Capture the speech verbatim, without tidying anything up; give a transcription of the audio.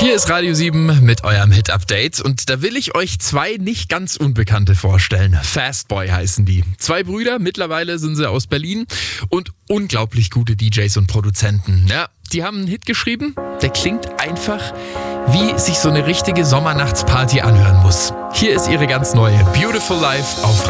Hier ist Radio sieben mit eurem Hit-Update und da will ich euch zwei nicht ganz Unbekannte vorstellen. Fastboy heißen die. Zwei Brüder, mittlerweile sind sie aus Berlin und unglaublich gute D Js und Produzenten. Ja, die haben einen Hit geschrieben, der klingt einfach, wie sich so eine richtige Sommernachtsparty anhören muss. Hier ist ihre ganz neue Beautiful Life auf